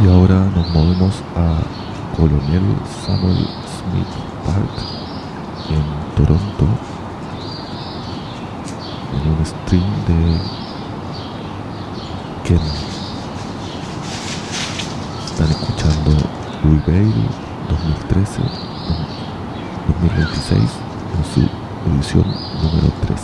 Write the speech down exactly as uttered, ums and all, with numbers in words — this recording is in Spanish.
Y ahora nos movemos a Colonial Samuel Smith Park en Toronto, en un stream de Ken. Están escuchando Rebel dos mil trece dos mil veintiséis en su edición número trece.